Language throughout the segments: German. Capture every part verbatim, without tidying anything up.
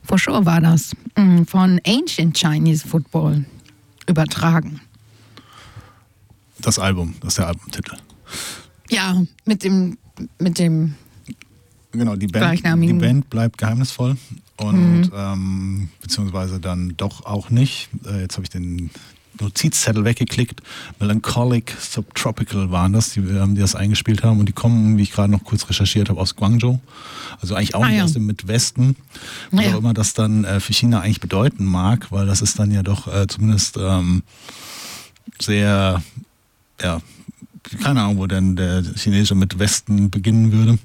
For Sure war das. Von Ancient Chinese Football übertragen. Das Album, das ist der Albumtitel. Ja, mit dem, mit dem Genau, die Band, die Band bleibt geheimnisvoll und mhm. ähm, beziehungsweise dann doch auch nicht. Äh, jetzt habe ich den Notizzettel weggeklickt. Melancholic Subtropical waren das, die, ähm, die das eingespielt haben. Und die kommen, wie ich gerade noch kurz recherchiert habe, aus Guangzhou. Also eigentlich auch ah, nicht ja. aus dem Midwesten. Was ja. auch immer das dann äh, für China eigentlich bedeuten mag, weil das ist dann ja doch äh, zumindest ähm, sehr, ja, keine Ahnung, wo denn der chinesische Midwesten beginnen würde.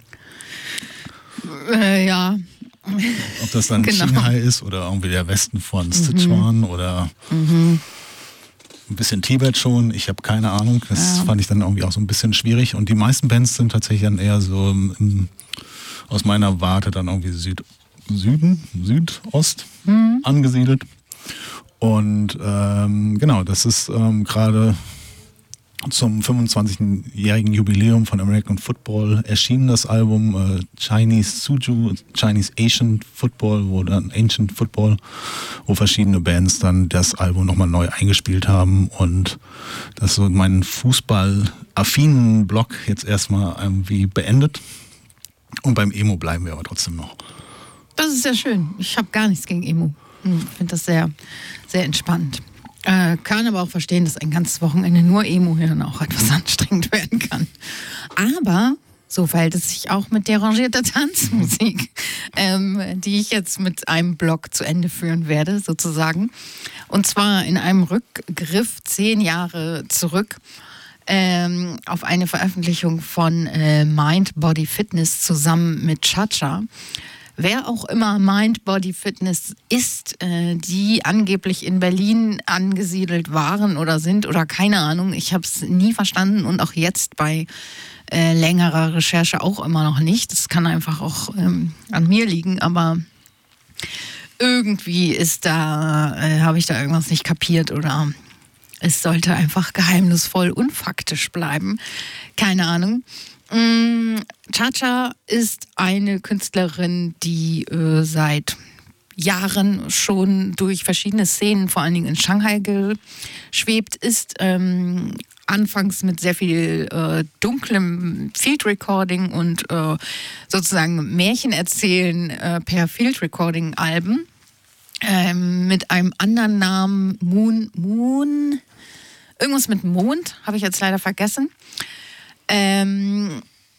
Äh, ja. Ob das dann genau. Qinghai ist oder irgendwie der Westen von Sichuan mhm. oder mhm. ein bisschen Tibet schon. Ich habe keine Ahnung. Das ja. fand ich dann irgendwie auch so ein bisschen schwierig. Und die meisten Bands sind tatsächlich dann eher so im, aus meiner Warte dann irgendwie Süd, Süden, Südost mhm. angesiedelt. Und ähm, genau, das ist ähm, gerade zum fünfundzwanzigjährigen Jubiläum von American Football erschienen das Album äh, Chinese Suju, Chinese Asian Football, wo dann Ancient Football, wo verschiedene Bands dann das Album nochmal neu eingespielt haben und das so meinen Fußball-affinen Blog jetzt erstmal irgendwie beendet. Und beim Emo bleiben wir aber trotzdem noch. Das ist sehr schön. Ich habe gar nichts gegen Emo. Ich finde das sehr, sehr entspannt. Äh, kann aber auch verstehen, dass ein ganzes Wochenende nur Emo hören auch etwas anstrengend werden kann. Aber so verhält es sich auch mit derangierter Tanzmusik, ähm, die ich jetzt mit einem Blog zu Ende führen werde, sozusagen. Und zwar in einem Rückgriff zehn Jahre zurück ähm, auf eine Veröffentlichung von äh, Mind Body Fitness zusammen mit Cha-Cha. Wer auch immer Mind Body Fitness ist, äh, die angeblich in Berlin angesiedelt waren oder sind oder keine Ahnung, ich habe es nie verstanden und auch jetzt bei äh, längerer Recherche auch immer noch nicht. Das kann einfach auch ähm, an mir liegen, aber irgendwie ist da, äh, habe ich da irgendwas nicht kapiert oder es sollte einfach geheimnisvoll unfaktisch bleiben. Keine Ahnung. Cha-Cha ist eine Künstlerin, die äh, seit Jahren schon durch verschiedene Szenen, vor allen Dingen in Shanghai, geschwebt ist. Ähm, anfangs mit sehr viel äh, dunklem Field Recording und äh, sozusagen Märchen erzählen äh, per Field Recording Alben. Ähm, mit einem anderen Namen, Moon, Moon, irgendwas mit Mond, habe ich jetzt leider vergessen. Ähm,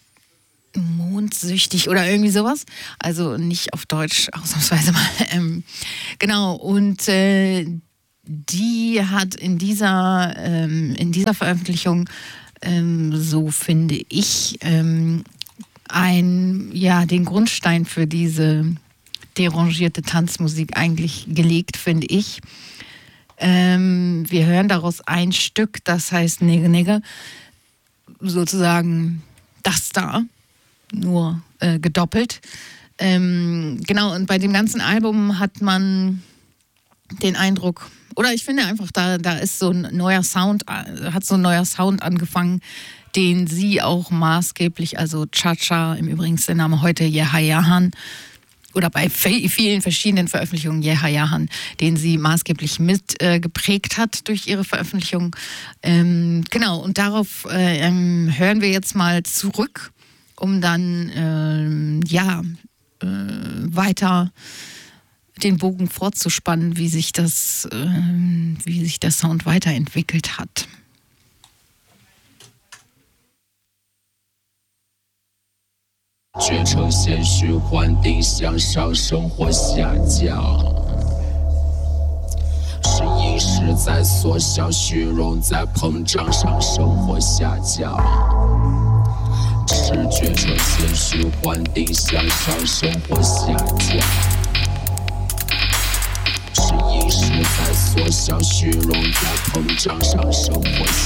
mondsüchtig oder irgendwie sowas. Also nicht auf Deutsch, ausnahmsweise mal. Ähm, genau, und äh, die hat in dieser, ähm, in dieser Veröffentlichung, ähm, so finde ich, ähm, ein, ja, den Grundstein für diese derangierte Tanzmusik eigentlich gelegt, finde ich. Ähm, wir hören daraus ein Stück, das heißt Nigge Nigge, sozusagen das da, nur äh, gedoppelt. Ähm, genau, und bei dem ganzen Album hat man den Eindruck, oder ich finde einfach, da, da ist so ein neuer Sound, hat so ein neuer Sound angefangen, den sie auch maßgeblich, also Cha-Cha, im Übrigen ist der Name heute Yehayahan, oder bei vielen verschiedenen Veröffentlichungen Yehayahan, den sie maßgeblich mit äh, geprägt hat durch ihre Veröffentlichung. Ähm, genau, und darauf äh, ähm, hören wir jetzt mal zurück, um dann ähm, ja äh, weiter den Bogen fortzuspannen, wie sich das, äh, wie sich der Sound weiterentwickelt hat. 绝成现虚幻定向上升或下降，是意识在缩小，虚荣在膨胀，上升或下降。视觉呈现虚幻定向上升或下降，是意识在缩小，虚荣在膨胀，上升或下降。